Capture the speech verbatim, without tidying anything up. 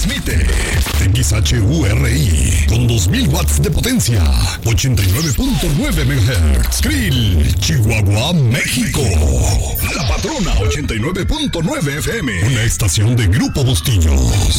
Transmite X H U R I con dos mil watts de potencia, ochenta y nueve punto nueve megahertz. Krill, Chihuahua, México. La Patrona ochenta y nueve punto nueve F M, una estación de Grupo Bustillos.